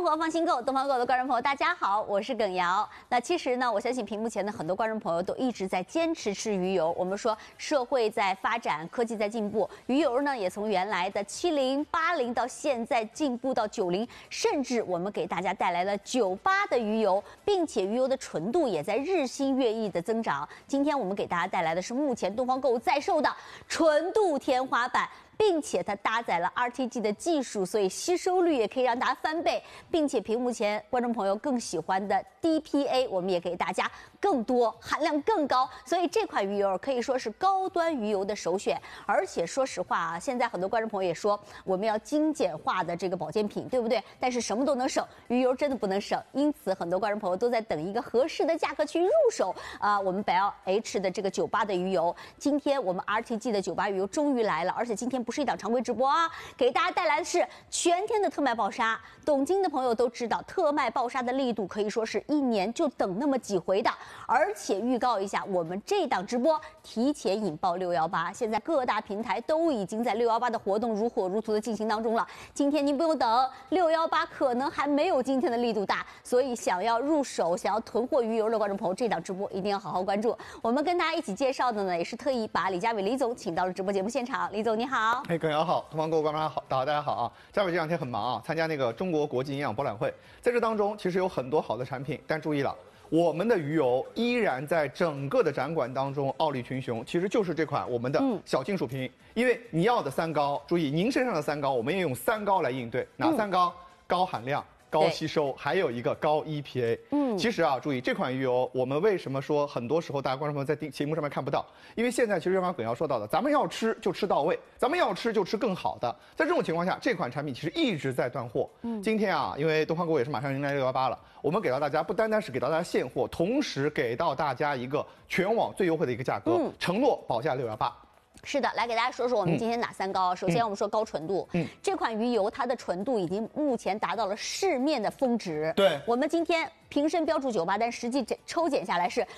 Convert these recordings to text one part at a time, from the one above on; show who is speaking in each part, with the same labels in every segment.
Speaker 1: 活放心购，东方购的观众朋友，大家好，我是耿瑶。那其实呢，我相信屏幕前的很多观众朋友都一直在坚持吃鱼油。我们说社会在发展，科技在进步，鱼油呢也从原来的70、80到现在进步到90，甚至我们给大家带来了98的鱼油，并且鱼油的纯度也在日新月异的增长。今天我们给大家带来的是目前东方购在售的纯度天花板。并且它搭载了 RTG 的技术，所以吸收率也可以让大家翻倍，并且屏幕前观众朋友更喜欢的 DPA， 我们也给大家更多，含量更高，所以这款鱼油可以说是高端鱼油的首选。而且说实话啊，现在很多观众朋友也说我们要精简化的这个保健品，对不对？但是什么都能省，鱼油真的不能省，因此很多观众朋友都在等一个合适的价格去入手我们百奥 H 的这个98的鱼油。今天我们 RTG 的98鱼油终于来了，而且今天不是一档常规直播啊，给大家带来的是全天的特卖爆杀。懂金的朋友都知道，特卖爆杀的力度可以说是一年就等那么几回的。而且预告一下，我们这档直播提前引爆618，现在各大平台都已经在618的活动如火如荼的进行当中了。今天您不用等，618可能还没有今天的力度大，所以想要入手、想要囤货鱼油的观众朋友，这档直播一定要好好关注。我们跟大家一起介绍的呢，也是特意把李佳伟李总请到了直播节目现场。李总你好。
Speaker 2: 耿瑶好，东方购观众好，大家好啊！佳伟这两天很忙啊，参加那个中国国际营养博览会，在这当中其实有很多好的产品，但注意了，我们的鱼油依然在整个的展馆当中傲立群雄，其实就是这款我们的小金属瓶，因为你要的3高，注意您身上的3高，我们也用3高来应对，哪3高？高含量。高吸收，还有一个高 EPA。其实啊，注意这款鱼油，我们为什么说很多时候大家观众朋友在节目上面看不到？因为现在其实刚刚耿瑶说到的，咱们要吃就吃到位，咱们要吃就吃更好的。在这种情况下，这款产品其实一直在断货。今天啊，因为东方购也是马上迎来618了，我们给到大家不单单是给到大家现货，同时给到大家一个全网最优惠的一个价格，承诺保价618。
Speaker 1: 是的，来给大家说说我们今天哪3高。首先我们说高纯度，这款鱼油它的纯度已经目前达到了市面的峰值。
Speaker 2: 对，
Speaker 1: 我们今天瓶身标注98，但实际抽检下来是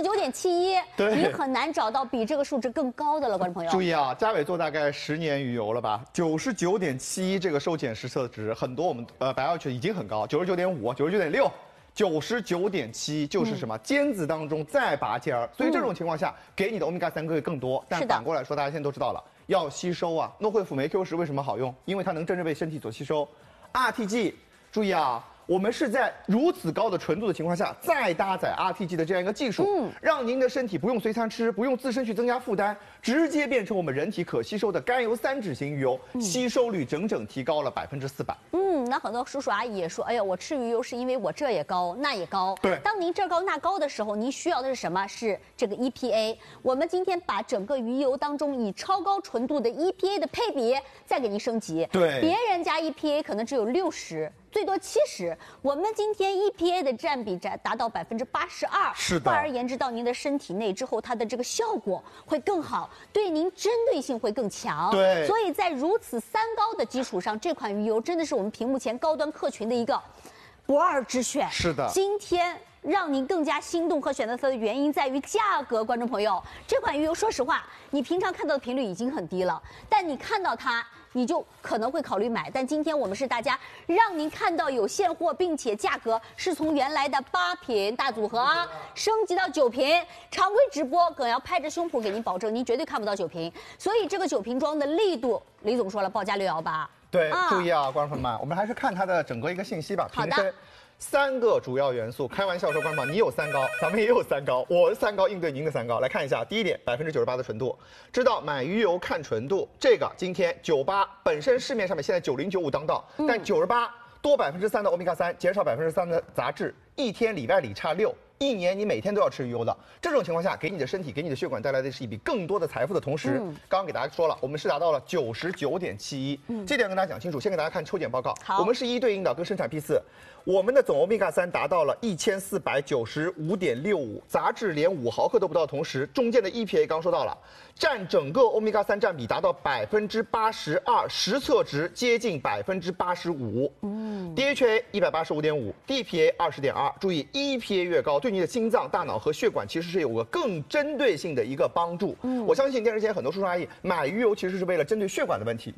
Speaker 1: 99.71，你很难找到比这个数值更高的了，观众朋友。
Speaker 2: 注意啊，佳伟做大概10年鱼油了吧，99.71这个收检实测值，很多我们百奥区已经很高，99.5、99.6。99.7就是什么尖子当中再拔尖儿，所以这种情况下给你的欧米伽3会更多。但反过来说，大家现在都知道了，要吸收啊。诺惠辅酶 Q10为什么好用？因为它能真正为身体所吸收。RTG， 注意啊，我们是在如此高的纯度的情况下，再搭载 RTG 的这样一个技术，让您的身体不用随餐吃，不用自身去增加负担，直接变成我们人体可吸收的甘油3酯型鱼油，吸收率整整提高了400%。
Speaker 1: 那很多叔叔阿姨也说，哎呀，我吃鱼油是因为我这也高那也高。
Speaker 2: 对，
Speaker 1: 当您这高那高的时候，您需要的是什么？是这个 EPA。我们今天把整个鱼油当中以超高纯度的 EPA 的配比再给您升级。
Speaker 2: 对，
Speaker 1: 别人家 EPA 可能只有60。最多70，我们今天 EPA 的占比达到82%，
Speaker 2: 是的。
Speaker 1: 换而言之，到您的身体内之后，它的这个效果会更好，对您针对性会更强。
Speaker 2: 对，
Speaker 1: 所以在如此3高的基础上，这款鱼油真的是我们屏幕前高端客群的一个不二之选。
Speaker 2: 是的，
Speaker 1: 今天让您更加心动和选择它的原因在于价格，观众朋友，这款鱼油说实话，你平常看到的频率已经很低了，但你看到它，你就可能会考虑买。但今天我们是大家让您看到有现货，并且价格是从原来的8瓶大组合升级到9瓶。常规直播耿瑶拍着胸脯给您保证，您绝对看不到9瓶。所以这个9瓶装的力度，李总说了，报价618。
Speaker 2: 对，注意啊，观众朋友们，我们还是看它的整个一个信息吧。
Speaker 1: 好的。
Speaker 2: 3个主要元素，开玩笑说，观众朋友，你有3高，咱们也有3高，我的3高应对您的3高。来看一下，第一点，98%的纯度，知道买鱼油看纯度，这个今天98本身市面上面现在90、95当道，但98多3%的欧米伽3，减少3%的杂质，一天里外里差6。1年你每天都要吃鱼油的，这种情况下，给你的身体、给你的血管带来的是一笔更多的财富的同时，刚刚给大家说了，我们是达到了99.71，这点跟大家讲清楚。先给大家看抽检报告，我们是一对应的跟生产批次，我们的总欧米伽3达到了1495.65，杂质连5毫克都不到，同时中间的 EPA 刚说到了，占整个欧米伽3占比达到82%，实测值接近85%。DHA 185.5 ，DPA 20.2，注意 EPA 越高，对你的心脏、大脑和血管其实是有个更针对性的一个帮助。我相信电视机前很多叔叔阿姨买鱼油其实是为了针对血管的问题，对吧？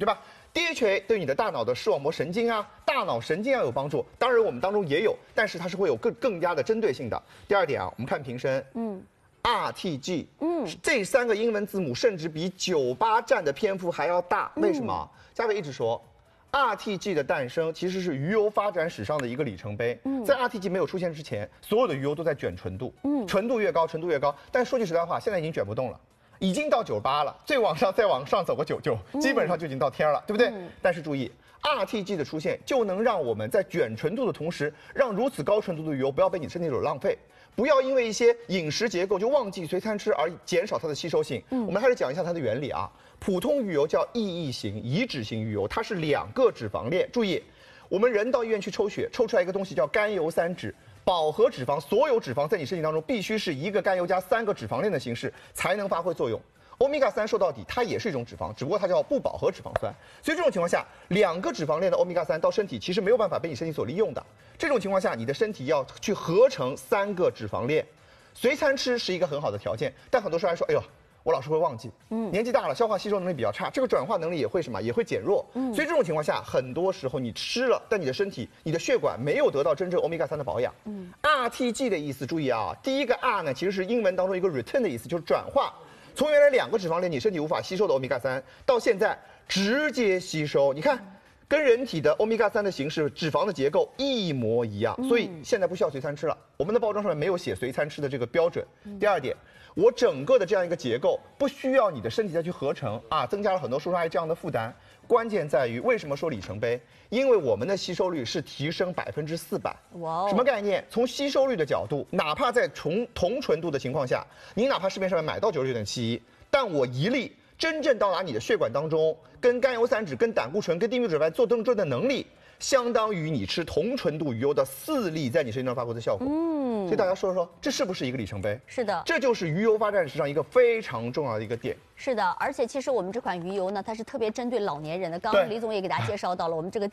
Speaker 2: DHA 对你的大脑的视网膜神经啊、大脑神经要有帮助。当然我们当中也有，但是它是会有更加的针对性的。第二点啊，我们看瓶身，RTG，这3个英文字母甚至比98占的篇幅还要大。为什么？嘉伟一直说。RTG 的诞生其实是鱼油发展史上的一个里程碑。在 RTG 没有出现之前，所有的鱼油都在卷纯度，纯度越高，纯度越高。但说句实在话，现在已经卷不动了，已经到98了，再往上走个99，基本上就已经到天了，对不对？但是注意。RTG 的出现就能让我们在卷纯度的同时，让如此高纯度的鱼油不要被你身体所浪费，不要因为一些饮食结构就忘记随餐吃而减少它的吸收性。我们还是讲一下它的原理啊。普通鱼油叫异义型移脂型鱼油，它是2个脂肪链。注意，我们人到医院去抽血，抽出来一个东西叫甘油三酯。饱和脂肪，所有脂肪在你身体当中必须是1个甘油加3个脂肪链的形式才能发挥作用。欧米伽3说到底，它也是一种脂肪，只不过它叫不饱和脂肪酸。所以这种情况下，2个脂肪链的欧米伽3到身体其实没有办法被你身体所利用的。这种情况下，你的身体要去合成3个脂肪链。随餐吃是一个很好的条件，但很多时候还说，哎呦，我老是会忘记，年纪大了，消化吸收能力比较差，这个转化能力也会什么，也会减弱。所以这种情况下，很多时候你吃了，但你的身体、你的血管没有得到真正欧米伽3的保养。RTG 的意思，注意啊，第一个 R 呢，其实是英文当中一个 return 的意思，就是转化。从原来2个脂肪链你身体无法吸收的欧米伽3，到现在直接吸收，你看，跟人体的欧米伽3的形式、脂肪的结构一模一样，所以现在不需要随餐吃了。我们的包装上面没有写随餐吃的这个标准。第二点，我整个的这样一个结构不需要你的身体再去合成啊，增加了很多输出癌这样的负担。关键在于为什么说里程碑？因为我们的吸收率是提升400%。什么概念？从吸收率的角度，哪怕在同纯度的情况下，你哪怕市面上面买到99.71，但我1粒真正到达你的血管当中，跟甘油三酯、跟胆固醇、跟低密度脂肪做登针的能力，相当于你吃同纯度鱼油的4粒在你身上发挥的效果。所以大家说说，这是不是一个里程碑？
Speaker 1: 是的，
Speaker 2: 这就是鱼油发展史上一个非常重要的一个点。
Speaker 1: 是的，而且其实我们这款鱼油呢，它是特别针对老年人的。刚刚李总也给大家介绍到了，我们这个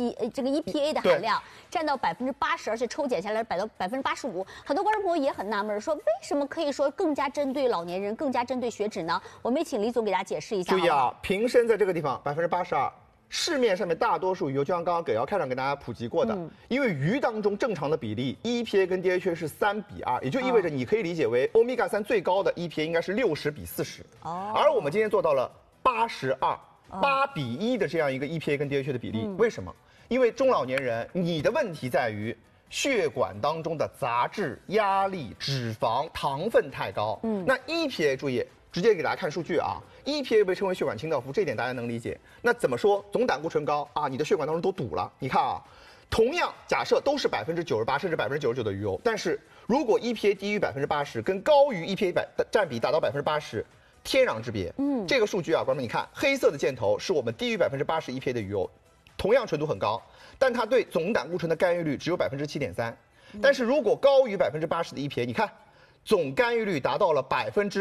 Speaker 1: EPA 的含量占到80%，而且抽检下来到85%。很多观众朋友也很纳闷，说为什么可以说更加针对老年人，更加针对血脂呢？我们也请李总给大家解释一下。
Speaker 2: 注意啊，瓶身在这个地方82%。市面上面大多数鱼油，就像刚刚葛瑶开场给大家普及过的，因为鱼当中正常的比例 EPA 跟 DHA 是3:2，也就意味着你可以理解为欧米伽3最高的 EPA 应该是60:40，而我们今天做到了82:8:1的这样一个 EPA 跟 DHA 的比例。为什么？因为中老年人你的问题在于血管当中的杂质、压力、脂肪、糖分太高。那 EPA 注意。直接给大家看数据啊 ，EPA 被称为血管清道夫，这一点大家能理解。那怎么说？总胆固醇高啊，你的血管当中都堵了。你看啊，同样假设都是98%甚至99%的鱼油，但是如果 EPA 低于80%，跟高于 EPA 占比达到80%，天壤之别。这个数据啊，观众们你看，黑色的箭头是我们低于80% EPA 的鱼油，同样纯度很高，但它对总胆固醇的干预率只有7.3%。但是如果高于80%的 EPA，你看。总干预率达到了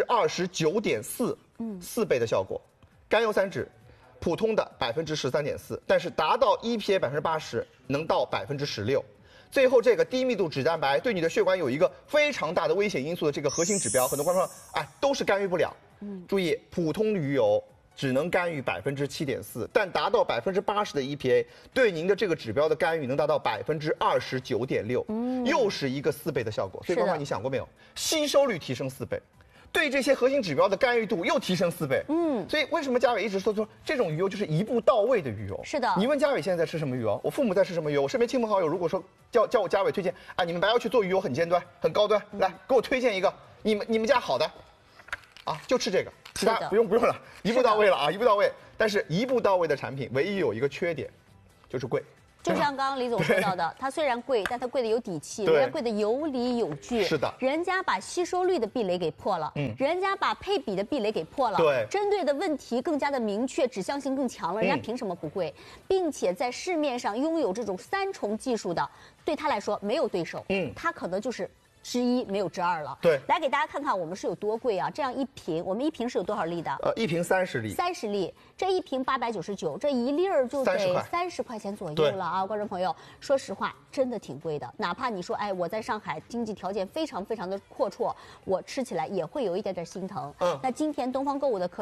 Speaker 2: 29.4%，4倍的效果。甘油三酯，普通的13.4%，但是达到 EPA 80%能到16%。最后这个低密度脂蛋白对你的血管有一个非常大的危险因素的这个核心指标，很多观众说，哎，都是干预不了。注意，普通鱼油只能干预7.4%，但达到80%的 EPA， 对您的这个指标的干预能达到29.6%，又是一个4倍的效果。所以观众你想过没有？吸收率提升4倍，对这些核心指标的干预度又提升4倍。所以为什么嘉伟一直说这种鱼油就是一步到位的鱼油？是的。你问嘉伟现在在吃什么鱼油？我父母在吃什么鱼油？我身边亲朋好友如果说叫我嘉伟推荐，啊，你们白要去做鱼油很尖端很高端，来给我推荐一个你们家好的，啊，就吃这个。其他不用了，一步到位了啊，一步到位。但是一步到位的产品，唯一有一个缺点，就是贵。
Speaker 1: 就像刚刚李总说到的，它虽然贵，但它贵的有底气，人家贵的有理有据。
Speaker 2: 是的，
Speaker 1: 人家把吸收率的壁垒给破了，人家把配比的壁垒给破了，
Speaker 2: 对，
Speaker 1: 针对的问题更加的明确，指向性更强了，人家凭什么不贵？并且在市面上拥有这种3重技术的，对他来说没有对手，他可能就是之一，没有之二了。
Speaker 2: 对，
Speaker 1: 来给大家看看我们是有多贵啊！这样一瓶，我们一瓶是有多少粒的？
Speaker 2: 一瓶30粒。
Speaker 1: 30粒，这一瓶899，这一粒儿就得30块钱左右了啊！观众朋友，说实话，真的挺贵的。哪怕你说，哎，我在上海经济条件非常非常的阔绰，我吃起来也会有一点点心疼。那今天东方购物的客人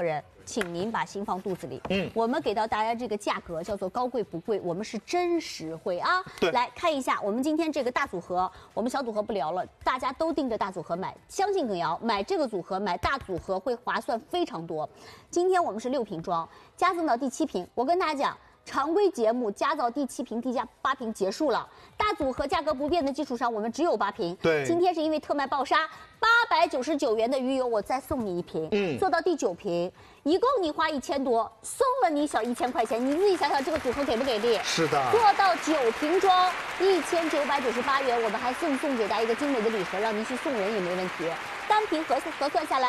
Speaker 1: 请您把心放肚子里。我们给到大家这个价格叫做高贵不贵，我们是真实惠啊。
Speaker 2: 对，
Speaker 1: 来看一下我们今天这个大组合，我们小组合不聊了，大家都盯着大组合买，相信耿瑶买这个组合买大组合会划算非常多。今天我们是6瓶装，加赠到第7瓶，我跟大家讲。常规节目加到第7瓶，低价8瓶结束了。大组合价格不变的基础上，我们只有8瓶。
Speaker 2: 对，
Speaker 1: 今天是因为特卖爆杀，899元的鱼油，我再送你1瓶。做到第9瓶，一共你花1000多，送了你小1000块钱，你自己想想这个组合给不给力？
Speaker 2: 是的。
Speaker 1: 做到9瓶装，1998元，我们还送给大家一个精美的礼盒，让您去送人也没问题。单瓶核算下来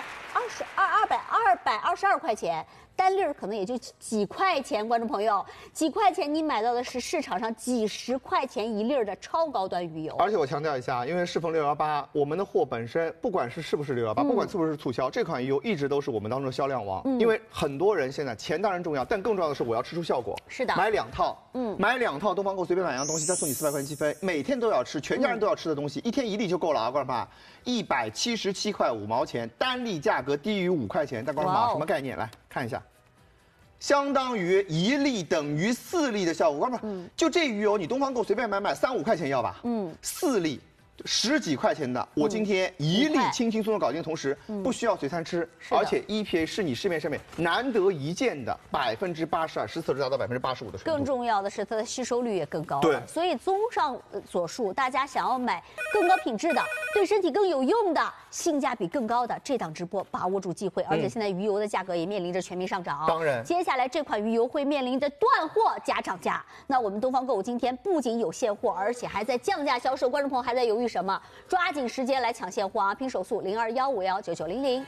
Speaker 1: 222块钱。单粒儿可能也就几块钱，观众朋友，几块钱你买到的是市场上几十块钱1粒的超高端鱼油。
Speaker 2: 而且我强调一下，因为适逢618，我们的货本身不管是不是618，不管是不是促销，这款鱼油一直都是我们当中的销量王。因为很多人现在钱当然重要，但更重要的是我要吃出效果。
Speaker 1: 是的，
Speaker 2: 买2套，买2套东方购随便买样东西，再送你400块钱积分，每天都要吃，全家人都要吃的东西，一天1粒就够了啊，观众朋友，177块5毛钱，单粒价格低于5块钱，但观众朋友什么概念？来看一下。相当于1粒等于4粒的效果，观众朋友，就这鱼油你东方购随便买3-5块钱要吧，4粒。10几块钱的，我今天1粒轻轻松松搞定，同时不需要随餐吃，而且 EPA 是你市面上面难得一见的82%，实测值达到85%的纯度。
Speaker 1: 更重要的是它的吸收率也更高。
Speaker 2: 对，
Speaker 1: 所以综上所述，大家想要买更高品质的、对身体更有用的、性价比更高的，这档直播把握住机会。而且现在鱼油的价格也面临着全面上涨。
Speaker 2: 当然，
Speaker 1: 接下来这款鱼油会面临着断货加涨价。那我们东方购物今天不仅有现货，而且还在降价销售。观众朋友还在犹豫什么？抓紧时间来抢现货啊！拼手速0215519900。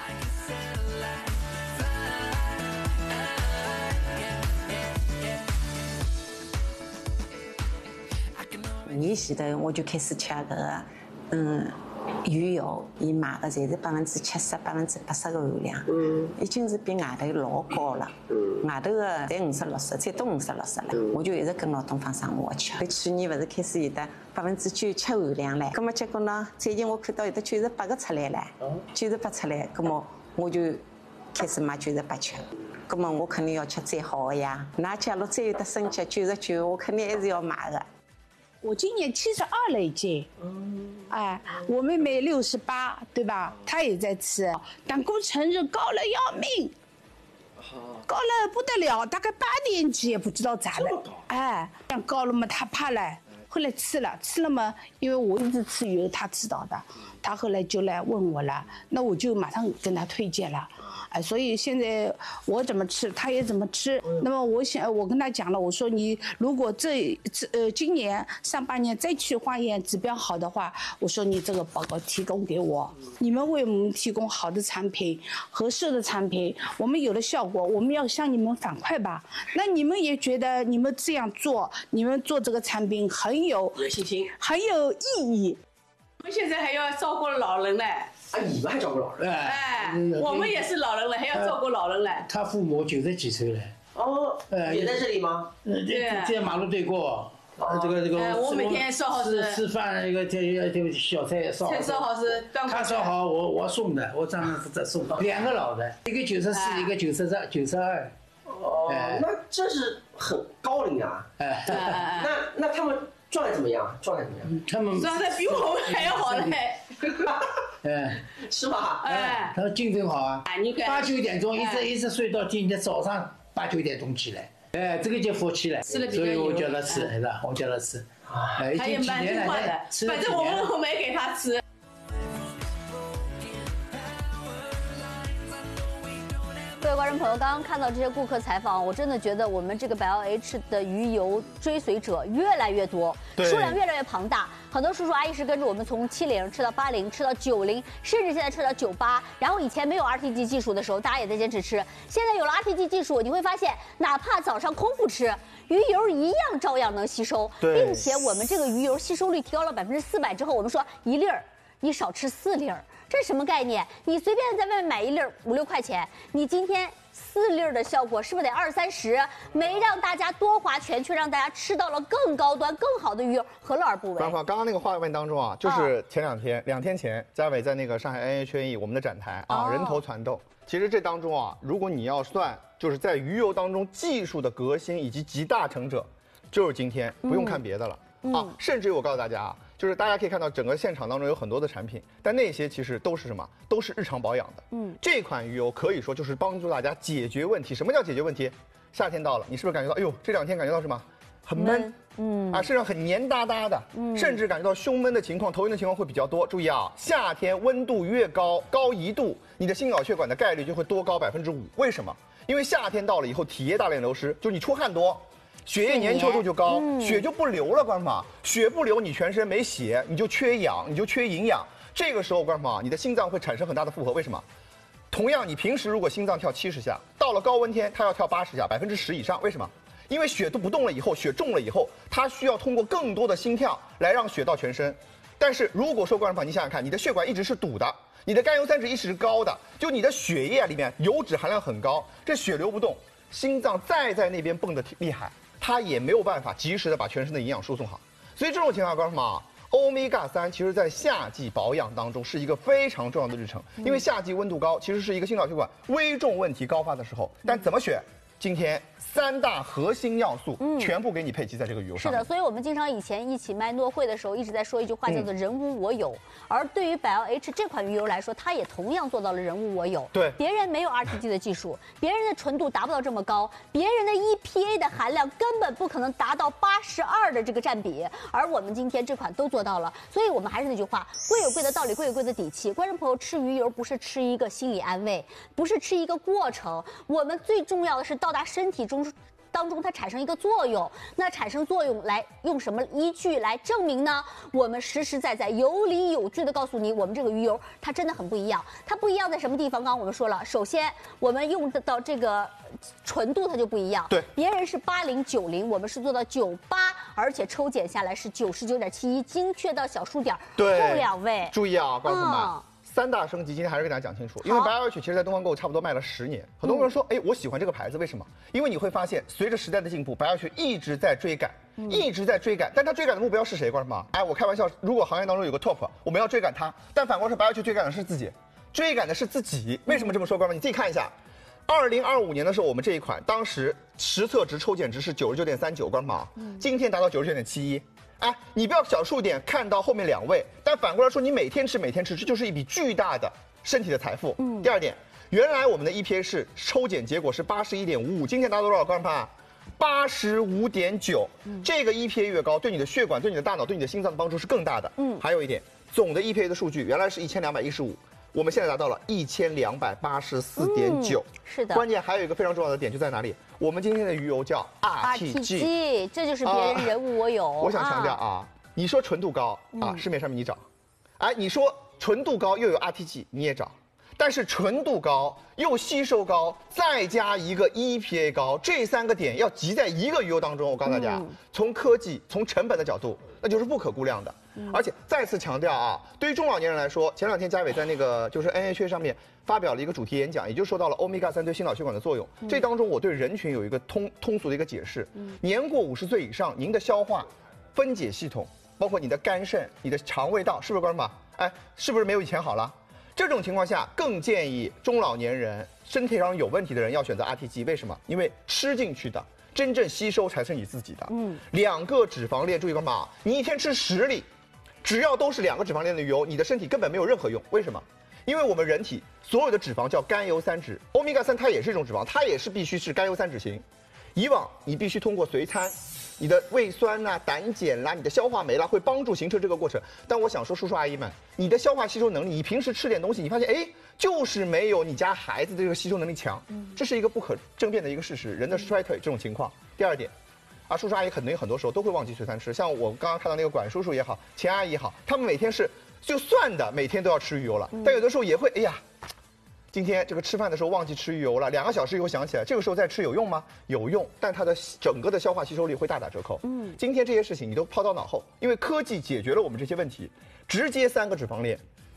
Speaker 3: 年前头我就开始吃搿个，鱼油，伊卖的侪是70%、80%个含量，已经是比外头老高了。外头个才50、60，最多50、60了。我就一直跟牢东方生活吃。去年勿是开始有的97%含量唻，葛么结果呢，最近我看到有的98个出来了，98出来，葛么我就开始买98吃。葛么我肯定要吃最好的呀。那假如再有的升级99，我肯定还是要买的。
Speaker 4: 我今年72了已经，哎，我妹妹68，对吧？她也在吃，胆固醇是高了要命，高了不得了，大概8年级也不知道咋了，哎，这样高了嘛，她怕了，后来吃了嘛，因为我一直吃鱼，她知道的，她后来就来问我了，那我就马上跟她推荐了。哎，所以现在我怎么吃，他也怎么吃。那么我跟他讲了，我说你如果今年上半年再去化验指标好的话，我说你这个报告提供给我，你们为我们提供好的产品、合适的产品，我们有了效果，我们要向你们反馈吧。那你们也觉得你们这样做，你们做这个产品很有
Speaker 5: 信心，
Speaker 4: 很有意义。
Speaker 5: 我们现在还要照顾老人嘞。
Speaker 6: 啊，你们还照顾老人？
Speaker 5: 哎，我们也是老人了，还要照顾老人嘞。
Speaker 7: 他父母90几岁了。
Speaker 6: 哦，也在这里吗？
Speaker 7: 在马路对过。这个。
Speaker 5: 我每天烧好是
Speaker 7: 吃饭一个小菜烧好。
Speaker 5: 菜烧好是
Speaker 7: 他烧好，我送的，我专门再送。2个老的，一个94，一个92。
Speaker 6: 哦，那这是很高龄啊。
Speaker 7: 哎。
Speaker 6: 那他们状态怎么样？
Speaker 7: 他们
Speaker 5: 状态比我们还要好嘞。
Speaker 6: 是吧？
Speaker 7: 他们精神好啊。8、9点钟一直睡到今天早上8、9点钟起来。哎，这个就福气了。所以我叫他吃，是吧？我叫他吃。已经几年了，
Speaker 5: 反正我没给他吃。
Speaker 1: 各位观众朋友，刚刚看到这些顾客采访，我真的觉得我们这个百奥 H 的鱼油追随者越来越多，数量越来越庞大。很多叔叔阿姨是跟着我们从70吃到80，吃到90，甚至现在吃到98。然后以前没有 RTG 技术的时候，大家也在坚持吃。现在有了 RTG 技术，你会发现，哪怕早上空腹吃，鱼油一样照样能吸收，并且我们这个鱼油吸收率提高了400%之后，我们说1粒儿，你少吃4粒儿。这是什么概念？你随便在外面买1粒5、6块钱，你今天 4粒的效果，是不是得20-30？没让大家多花钱，却让大家吃到了更高端、更好的鱼油，何乐而不为？
Speaker 2: 刚刚那个画面当中啊，就是前2天前，嘉伟在那个上海 NHE 我们的展台啊，人头攒动。其实这当中啊，如果你要算，就是在鱼油当中技术的革新以及集大成者，就是今天，不用看别的了啊。甚至于我告诉大家啊，就是大家可以看到整个现场当中有很多的产品，但那些其实都是什么？都是日常保养的。这款鱼油可以说就是帮助大家解决问题。什么叫解决问题？夏天到了，你是不是感觉到，哎呦，这2天感觉到什么？很闷，身上很黏哒哒的，甚至感觉到胸闷的情况、头晕的情况会比较多。注意啊，夏天温度越高，高1度，你的心脑血管的概率就会多高5%。为什么？因为夏天到了以后，体液大量流失，就是你出汗多，血液粘稠度就高，血就不流了，观众们，血不流，你全身没血，你就缺氧，你就缺营养。这个时候，观众们，你的心脏会产生很大的负荷。为什么？同样，你平时如果心脏跳70下，到了高温天，它要跳80下，10%以上。为什么？因为血都不动了以后，血重了以后，它需要通过更多的心跳来让血到全身。但是如果说观众朋友，你想想看，你的血管一直是堵的，你的甘油三酯一直是高的，就你的血液里面油脂含量很高，这血流不动，心脏再在那边蹦得厉害，它也没有办法及时的把全身的营养输送好。所以这种情况，观众朋友，欧米伽3其实在夏季保养当中是一个非常重要的日程，因为夏季温度高，其实是一个心脑血管危重问题高发的时候。但怎么选？今天3大核心要素全部给你配齐在这个鱼油上。
Speaker 1: 是的，所以我们经常以前一起卖诺会的时候，一直在说一句话，叫做“人无我有”。而对于百奥 H 这款鱼油来说，它也同样做到了人无我有。
Speaker 2: 对，
Speaker 1: 别人没有 RTG 的技术，别人的纯度达不到这么高，别人的 EPA 的含量根本不可能达到82的这个占比，而我们今天这款都做到了。所以我们还是那句话，贵有贵的道理，贵有贵的底气。观众朋友，吃鱼油不是吃一个心理安慰，不是吃一个过程，我们最重要的是到达身体中。当中它产生一个作用，那产生作用来用什么依据来证明呢？我们实实在在有理有据的告诉你，我们这个鱼油它真的很不一样。它不一样在什么地方？刚刚我们说了，首先我们用得到这个纯度它就不一样。
Speaker 2: 对，
Speaker 1: 别人是80、90，我们是做到98，而且抽检下来是99.71，精确到小数点。
Speaker 2: 对，
Speaker 1: 后2位
Speaker 2: 注意啊，观众朋友们。3大升级，今天还是跟大家讲清楚，因为百奥 H 其实在东方购差不多卖了10年，很多人说，哎，我喜欢这个牌子，为什么？因为你会发现，随着时代的进步，百奥 H 一直在追赶，一直在追赶，但它追赶的目标是谁？观众们，哎，我开玩笑，如果行业当中有个 top， 我们要追赶它，但反过来说，百奥 H 追赶的是自己，追赶的是自己。为什么这么说？观众们，你自己看一下，2025年的时候，我们这一款当时实测值抽检值是99.39，观众们，今天达到99.71。哎，你不要小数点看到后面2位，但反过来说，你每天吃，这就是一笔巨大的身体的财富。第二点，原来我们的 EPA 是抽检结果是81.55，今天达到多少？观众朋友，85.9。这个 EPA 越高，对你的血管、对你的大脑、对你的心脏的帮助是更大的。还有一点，总的 EPA 的数据原来是1215。我们现在达到了1284.9，
Speaker 1: 是的。
Speaker 2: 关键还有一个非常重要的点就在哪里？我们今天的鱼油叫 RTG，
Speaker 1: 这就是别人人无我有。
Speaker 2: 我想强调啊，你说纯度高啊，市面上面你找，哎，你说纯度高又有 RTG 你也找，但是纯度高又吸收高，再加一个 EPA 高，这3个点要集在一个鱼油当中，我告诉大家，从科技、从成本的角度，那就是不可估量的。而且再次强调啊，对于中老年人来说，前2天嘉伟在那个就是 NHA 上面发表了一个主题演讲，也就说到了欧米伽3对心脑血管的作用。这当中我对人群有一个通俗的一个解释：年过50岁以上，您的消化、分解系统，包括你的肝肾、你的肠胃道，是不是观众们？哎，是不是没有以前好了？这种情况下，更建议中老年人、身体上有问题的人要选择 RTG。为什么？因为吃进去的真正吸收才是你自己的。2个脂肪链，注意观众们，你一天吃10粒。只要都是2个脂肪链的鱼油，你的身体根本没有任何用。为什么？因为我们人体所有的脂肪叫甘油三酯，欧米伽3它也是一种脂肪，它也是必须是甘油三酯型。以往你必须通过随餐，你的胃酸啦、胆碱啦、你的消化酶啦，会帮助形成这个过程。但我想说，叔叔阿姨们，你的消化吸收能力，你平时吃点东西，你发现哎，就是没有你家孩子的这个吸收能力强，这是一个不可争辩的一个事实，人的衰退这种情况。第二点。叔叔阿姨肯定很多时候都会忘记随餐吃，像我刚刚看到那个管叔叔也好，钱阿姨也好，他们每天是就算的每天都要吃鱼油了，但有的时候也会，哎呀，今天这个吃饭的时候忘记吃鱼油了，2个小时以后想起来，这个时候再吃有用吗？有用，但它的整个的消化吸收率会大打折扣。今天这些事情你都抛到脑后，因为科技解决了我们这些问题，直接3个脂肪链，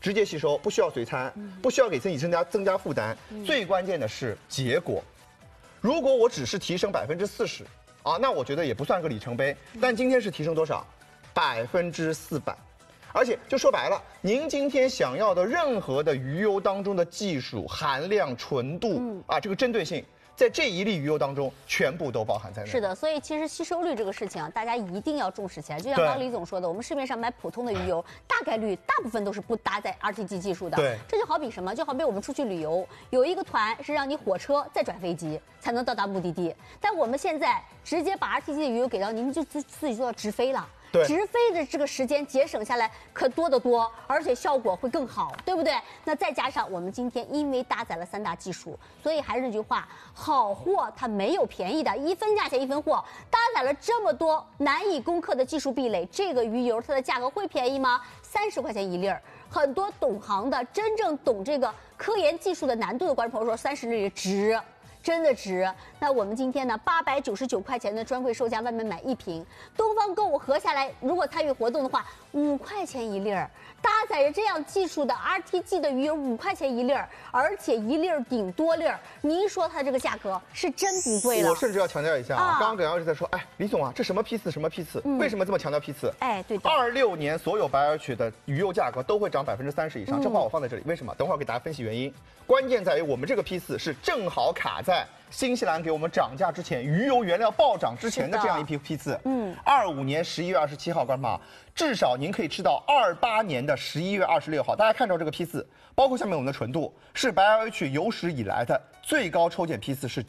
Speaker 2: 直接吸收，不需要随餐，不需要给身体增加负担。最关键的是结果，如果我只是提升40%，啊，那我觉得也不算个里程碑。但今天是提升多少？400%。而且就说白了，您今天想要的任何的鱼油当中的技术含量、纯度啊，这个针对性，在这一粒鱼油当中全部都包含在内。
Speaker 1: 是的，所以其实吸收率这个事情啊，大家一定要重视起来。就像刚刚李总说的，我们市面上买普通的鱼油，大概率大部分都是不搭载 RTG 技术的。
Speaker 2: 对，
Speaker 1: 这就好比什么？就好比我们出去旅游，有一个团是让你火车再转飞机才能到达目的地，但我们现在直接把 RTG 的鱼油给到您，就自己做到直飞了。直飞的这个时间节省下来可多得多，而且效果会更好，对不对？那再加上我们今天因为搭载了3大技术，所以还是那句话，好货它没有便宜的，一分价钱一分货。搭载了这么多难以攻克的技术壁垒，这个鱼油它的价格会便宜吗？30块钱1粒儿。很多懂行的、真正懂这个科研技术的难度的观众朋友说，30粒值。真的值。那我们今天呢，899块钱的专柜售价，外面买1瓶，东方购物合下来，如果参与活动的话，5块钱1粒儿，搭载着这样技术的 RTG 的鱼油5块钱1粒儿，而且1粒儿顶多粒儿，您说它这个价格是真不贵了。
Speaker 2: 我甚至要强调一下啊，刚刚耿阳一直在说，哎，李总啊，这什么批次什么批次，为什么这么强调批次？
Speaker 1: 哎，对的。
Speaker 2: 26年所有白尔曲的鱼油价格都会涨30%以上，这话我放在这里，为什么？等会儿给大家分析原因。关键在于我们这个批次是正好卡在新西兰给我们涨价之前，鱼油原料暴涨之前的这样一批次。25年11月27号，观众们，至少您可以吃到28年的11月26号。大家看到这个批次，包括下面我们的纯度，是白 LH 有史以来的最高抽检批次是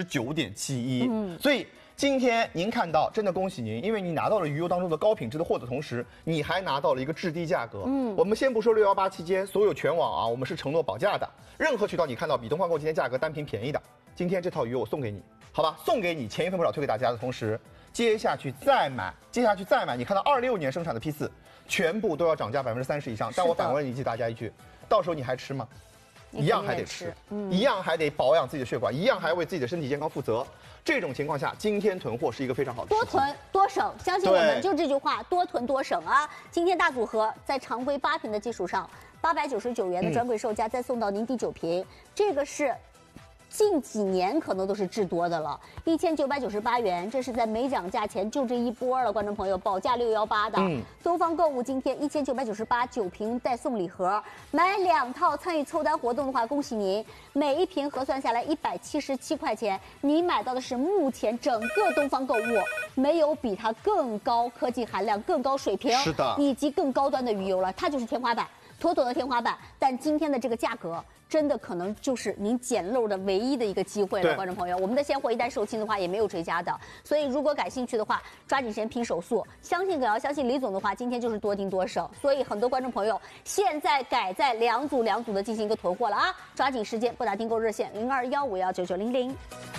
Speaker 2: 99.71。所以今天您看到，真的恭喜您，因为你拿到了鱼油当中的高品质的货的同时，你还拿到了一个质低价格。我们先不说618期间所有全网啊，我们是承诺保价的，任何渠道你看到比东方购今天价格单瓶便宜的，今天这套鱼油我送给你，好吧？送给你，前一份不少推给大家的同时，接下去再买，你看到26年生产的批次，全部都要涨价30%以上。但我反问大家一句，到时候你还吃吗？一样还得吃，一样还得保养自己的血管，一样还要为自己的身体健康负责。这种情况下，今天囤货是一个非常好的事情。
Speaker 1: 多囤多省，相信我们就这句话，多囤多省啊！今天大组合在常规8瓶的基础上，899元的专柜售价再送到您第9瓶，这个是近几年可能都是至多的了，1998元，这是在没涨价前就这一波了，观众朋友，保价618的。东方购物今天1998，9瓶带送礼盒，买2套参与凑单活动的话，恭喜您，每一瓶核算下来177块钱，你买到的是目前整个东方购物没有比它更高科技含量、更高水平，
Speaker 2: 是的，
Speaker 1: 以及更高端的鱼油了，它就是天花板，妥妥的天花板。但今天的这个价格，真的可能就是您捡漏的唯一的一个机会了，观众朋友。我们的现货一旦售罄的话，也没有追加的，所以如果感兴趣的话，抓紧时间拼手速。相信耿瑶，相信李总的话，今天就是多订多省。所以很多观众朋友现在改在2组的进行一个囤货了啊，抓紧时间拨打订购热线0215199900。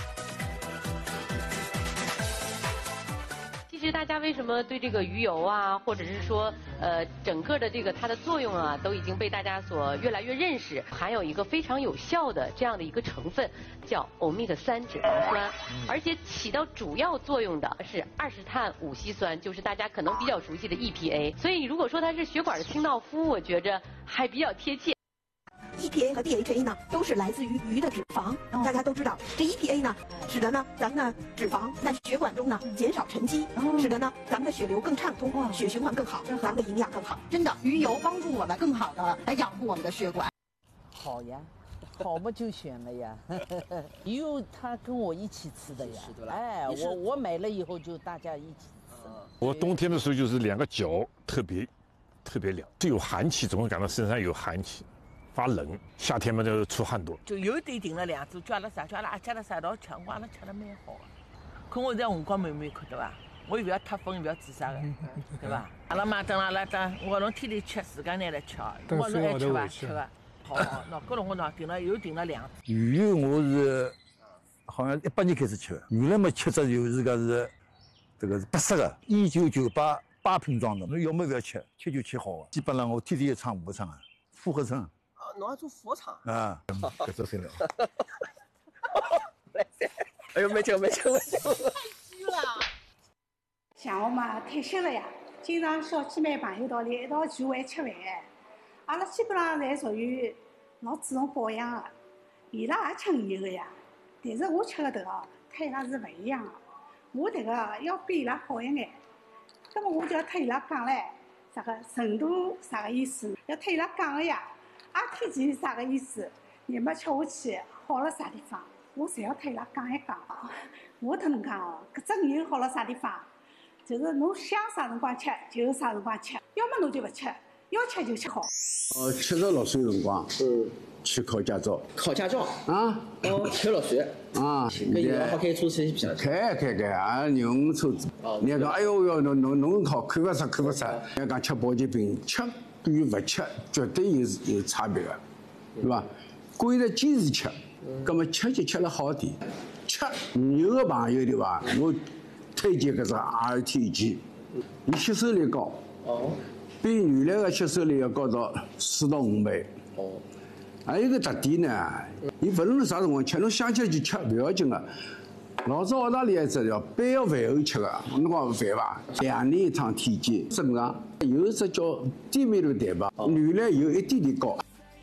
Speaker 8: 其实大家为什么对这个鱼油啊，或者是说整个的这个它的作用啊，都已经被大家所越来越认识，含有一个非常有效的这样的一个成分，叫欧米伽3脂肪酸，而且起到主要作用的是20碳5烯酸，就是大家可能比较熟悉的 EPA。所以如果说它是血管的清道夫，我觉着还比较贴切。
Speaker 9: EPA 和 DHA 呢，都是来自于鱼的脂肪。大家都知道，这 EPA 呢，使得呢咱们的脂肪在血管中呢减少沉积，使得呢咱们的血流更畅通，血循环更好，咱们的营养更好。真的，鱼油帮助我们更好的来养护我们的血管。
Speaker 10: 好呀，好嘛就选了呀。鱼油他跟我一起吃的呀，哎，我买了以后就大家一起吃。
Speaker 11: 我冬天的时候就是2个脚特别凉，就有寒气，总会感到身上有寒气。发冷，夏天嘛就出汗多。
Speaker 10: 就有一点订了2组，叫阿拉家了3道吃，我阿拉吃了蛮好的。可我在辰光慢慢看对伐？我又不要脱粉，又不要做啥的，对伐？阿拉妈等阿拉等，我侬天天吃，自家拿来吃哦。我侬爱吃伐？吃伐？好，那搿辰光呢订了2组。
Speaker 12: 鱼油我是好像18年开始吃的，原来嘛吃只油是是这个是白色的，1998 8瓶装的，侬要么不要吃，吃就吃好的。基本上我天天要唱5个唱啊，复合唱。
Speaker 6: 侬要做副厂
Speaker 12: 啊，搿只算了。
Speaker 6: 哎呦，没救！太虚了。
Speaker 13: 像我嘛退休了呀，经常小区里朋友到里一道聚会吃饭， 阿拉基本上侪属于老注重保养的，伊拉也吃鱼油的呀。但是我吃的这个和伊拉是勿一样的，我这个要比伊拉好一眼。那么我就要和伊拉讲嘞，啥个程度啥个意思？要和伊拉讲的呀。阿天前啥个意思？你们吃下去好了啥地方？我侪要和伊拉讲一讲。我都能讲哦，搿只鱼油好了啥地方？就是侬想啥辰光吃就啥辰光吃，要么侬就勿吃，要吃就吃好。
Speaker 14: 76岁辰光，去考驾照。
Speaker 6: 考驾照
Speaker 14: 啊？
Speaker 6: 哦，76岁
Speaker 14: 啊？
Speaker 6: 搿以后好开车子去
Speaker 14: 开啊，25车子。人家讲，哎呦哟，侬考看勿出。人家讲吃保健品，吃比勿吃绝对有差别的，对伐？关键坚持吃，葛么吃就吃了好点。吃鱼油的朋友对伐？我推荐搿只 RTG， 伊吸收力高。哦。比原来的吸收力要高到4到5倍。哦。还有一个特点呢，伊勿论啥辰光吃，侬想吃就吃，勿要紧个。老早澳大利亚只要饭后吃个，侬讲烦伐？2年1趟体检，正常。有一只叫低密度蛋白，原来有一点点高。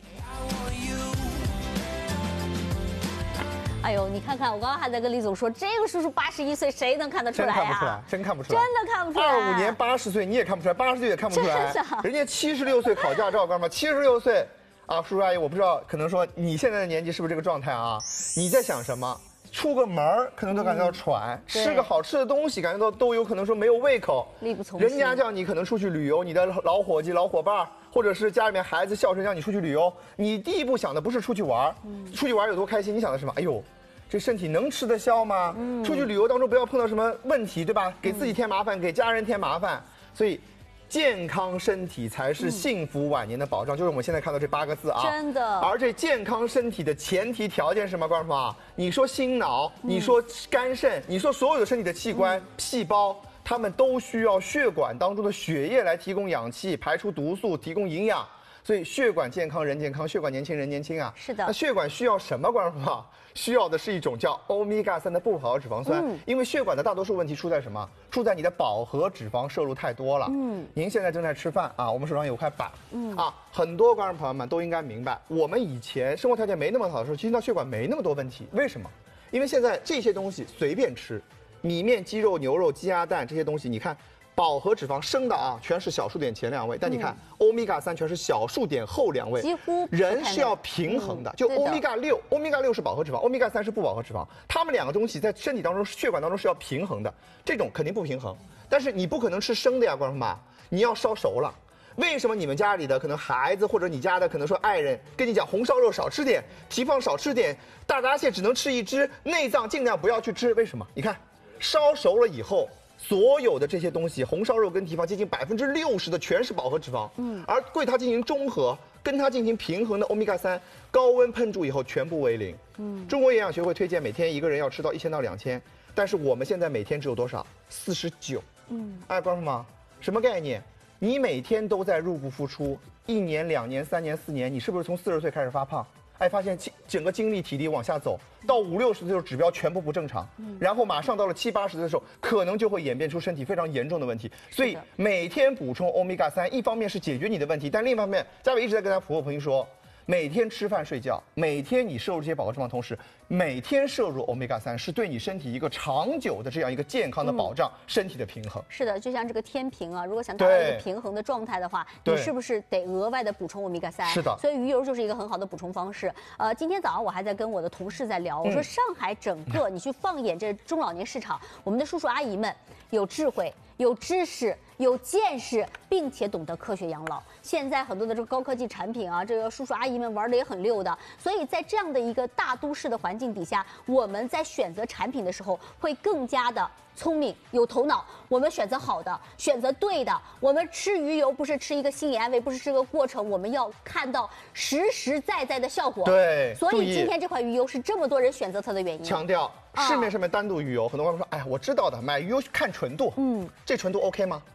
Speaker 1: 哎呦，你看看，我刚刚还在跟李总说，这个叔叔81岁，谁能看得出来呀？
Speaker 2: 真看不出来，
Speaker 1: 真的看不出来。
Speaker 2: 25年80岁你也看不出来，80岁也看不出来。人家76岁考驾照，哥们，76岁啊，叔叔阿姨，我不知道，可能说你现在的年纪是不是这个状态啊？你在想什么？出个门儿可能都感觉到喘，吃个好吃的东西感觉到都有可能说没有胃口，
Speaker 1: 力不从心。
Speaker 2: 人家叫你可能出去旅游，你的老伙计、老伙伴，或者是家里面孩子孝顺让你出去旅游，你第一步想的不是出去玩，出去玩有多开心，你想的是什么？哎呦，这身体能吃得消吗？出去旅游当中不要碰到什么问题，对吧？给自己添麻烦，给家人添麻烦，所以。健康身体才是幸福晚年的保障，就是我们现在看到这8个字啊，
Speaker 1: 真的。
Speaker 2: 而这健康身体的前提条件是什么？观众朋友啊，你说心脑，你说肝肾，你说所有的身体的器官、细胞，它们都需要血管当中的血液来提供氧气、排出毒素、提供营养。所以血管健康人健康，血管年轻人年轻啊。
Speaker 1: 是的。
Speaker 2: 那血管需要什么？观众朋友，需要的是一种叫欧米伽3的不饱和脂肪酸。因为血管的大多数问题出在什么？出在你的饱和脂肪摄入太多了。您现在正在吃饭啊，我们手上有块板。很多观众朋友们都应该明白，我们以前生活条件没那么好的时候，其实到血管没那么多问题。为什么？因为现在这些东西随便吃，米面、鸡肉、牛肉、鸡鸭蛋这些东西，你看。饱和脂肪生的啊，全是小数点前2位，但你看欧米伽3全是小数点后2位，
Speaker 1: 几乎
Speaker 2: 人是要平衡的。就欧米伽6，欧米伽6是饱和脂肪，欧米伽3是不饱和脂肪，它们2个东西在身体当中、血管当中是要平衡的，这种肯定不平衡。但是你不可能吃生的呀，观众们，你要烧熟了。为什么你们家里的可能孩子或者你家的可能说爱人跟你讲红烧肉少吃点，蹄膀少吃点，大闸蟹只能吃1只，内脏尽量不要去吃？为什么？你看烧熟了以后。所有的这些东西，红烧肉跟蹄膀接近60%的全是饱和脂肪，而对它进行中和，跟它进行平衡的欧米伽3，高温烹煮以后全部为0。中国营养学会推荐每天一个人要吃到1000到2000，但是我们现在每天只有多少？49。哎，观众们，什么概念？你每天都在入不敷出，1年、2年、3年、4年，你是不是从40岁开始发胖？哎，发现整个精力体力往下走，到50、60岁的时候指标全部不正常，然后马上到了70、80岁的时候，可能就会演变出身体非常严重的问题。所以每天补充欧米伽3，一方面是解决你的问题，但另一方面，嘉伟一直在跟他普朋友说，每天吃饭睡觉，每天你摄入这些饱和脂肪，同时每天摄入欧米伽3，是对你身体一个长久的这样一个健康的保障，身体的平衡。
Speaker 1: 是的，就像这个天平啊，如果想达到一个平衡的状态的话，你是不是得额外的补充欧米伽3？
Speaker 2: 是的，
Speaker 1: 所以鱼油就是一个很好的补充方式。今天早上我还在跟我的同事在聊，我说上海整个你去放眼这中老年市场，我们的叔叔阿姨们有智慧、有知识、有见识，并且懂得科学养老。现在很多的这个高科技产品啊，这个叔叔阿姨们玩的也很溜的。所以在这样的一个大都市的环境底下，我们在选择产品的时候会更加的聪明、有头脑。我们选择好的，选择对的。我们吃鱼油不是吃一个心理安慰，不是吃个过程，我们要看到实实在在的效果。
Speaker 2: 对，
Speaker 1: 所以今天这款鱼油是这么多人选择它的原因。
Speaker 2: 强调市面上面单独鱼油，很多观众说，哎呀，我知道的，买鱼油看纯度，这纯度 OK 吗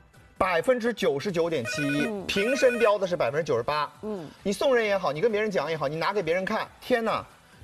Speaker 2: ？99.71%，瓶身标的是98%。你送人也好，你跟别人讲也好，你拿给别人看，天哪，